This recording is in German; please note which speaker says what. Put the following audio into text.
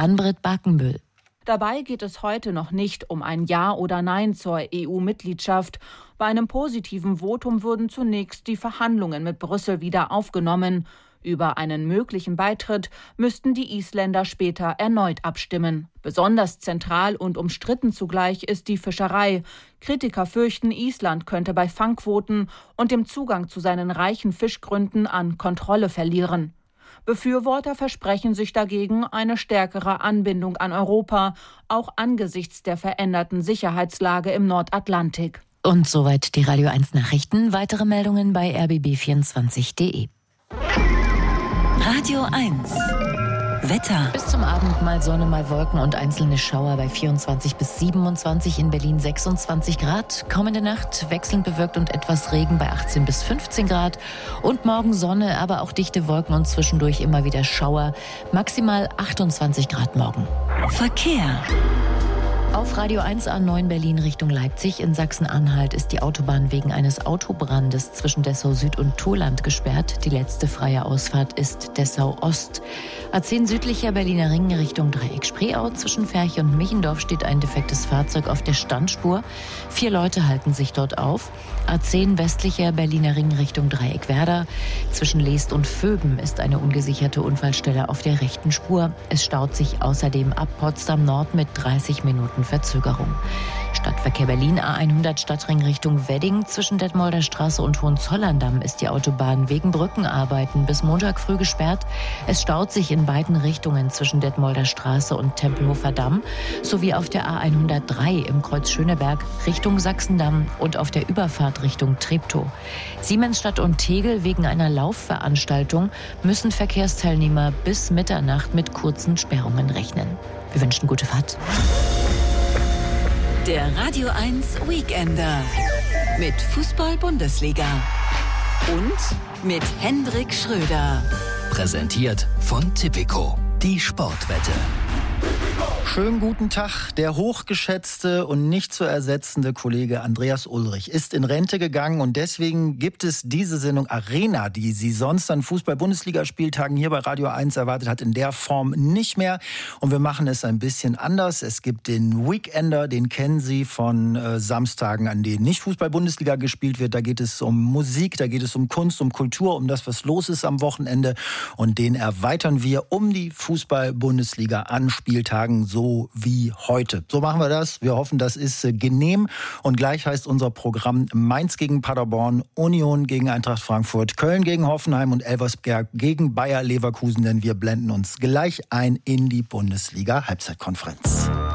Speaker 1: Ann-Britt Bakenbüll.
Speaker 2: Dabei geht es heute noch nicht um ein Ja oder Nein zur EU-Mitgliedschaft. Bei einem positiven Votum würden zunächst die Verhandlungen mit Brüssel wieder aufgenommen. Über einen möglichen Beitritt müssten die Isländer später erneut abstimmen. Besonders zentral und umstritten zugleich ist die Fischerei. Kritiker fürchten, Island könnte bei Fangquoten und dem Zugang zu seinen reichen Fischgründen an Kontrolle verlieren. Befürworter versprechen sich dagegen eine stärkere Anbindung an Europa, auch angesichts der veränderten Sicherheitslage im Nordatlantik.
Speaker 1: Und soweit die Radio 1 Nachrichten. Weitere Meldungen bei rbb24.de.
Speaker 3: Radio 1 Wetter.
Speaker 1: Bis zum Abend mal Sonne, mal Wolken und einzelne Schauer bei 24 bis 27, in Berlin 26 Grad. Kommende Nacht wechselnd bewölkt und etwas Regen bei 18 bis 15 Grad. Und morgen Sonne, aber auch dichte Wolken und zwischendurch immer wieder Schauer. Maximal 28 Grad morgen.
Speaker 3: Verkehr.
Speaker 1: Auf Radio 1 A9 Berlin Richtung Leipzig in Sachsen-Anhalt ist die Autobahn wegen eines Autobrandes zwischen Dessau Süd und Turland gesperrt. Die letzte freie Ausfahrt ist Dessau Ost. A10 südlicher Berliner Ring Richtung Dreieck-Spreeau. Zwischen Ferch und Michendorf steht ein defektes Fahrzeug auf der Standspur. 4 Leute halten sich dort auf. A10 westlicher Berliner Ring Richtung Dreieck-Werder. Zwischen Leest und Vöben ist eine ungesicherte Unfallstelle auf der rechten Spur. Es staut sich außerdem ab Potsdam Nord mit 30 Minuten Verzögerung. Stadtverkehr Berlin A100 Stadtring Richtung Wedding. Zwischen Detmolder Straße und Hohenzollern-Damm ist die Autobahn wegen Brückenarbeiten bis Montag früh gesperrt. Es staut sich in beiden Richtungen zwischen Detmolder Straße und Tempelhofer Damm sowie auf der A103 im Kreuz Schöneberg Richtung Sachsendamm und auf der Überfahrt Richtung Treptow. Siemensstadt und Tegel wegen einer Laufveranstaltung müssen Verkehrsteilnehmer bis Mitternacht mit kurzen Sperrungen rechnen. Wir wünschen gute Fahrt.
Speaker 3: Der Radio 1 Weekender mit Fußball-Bundesliga und mit Hendrik Schröder.
Speaker 4: Präsentiert von Tipico, die Sportwette. Schönen guten Tag. Der hochgeschätzte und nicht zu ersetzende Kollege Andreas Ulrich ist in Rente gegangen und deswegen gibt es diese Sendung Arena, die Sie sonst an Fußball-Bundesliga-Spieltagen hier bei Radio 1 erwartet hat, in der Form nicht mehr. Und wir machen es ein bisschen anders. Es gibt den Weekender, den kennen Sie von Samstagen, an denen nicht Fußball-Bundesliga gespielt wird. Da geht es um Musik, da geht es um Kunst, um Kultur, um das, was los ist am Wochenende. Und den erweitern wir um die Fußball-Bundesliga an Spieltagen, so wie heute. So machen wir das. Wir hoffen, das ist genehm. Und gleich heißt unser Programm Mainz gegen Paderborn, Union gegen Eintracht Frankfurt, Köln gegen Hoffenheim und Elversberg gegen Bayer Leverkusen, denn wir blenden uns gleich ein in die Bundesliga-Halbzeitkonferenz.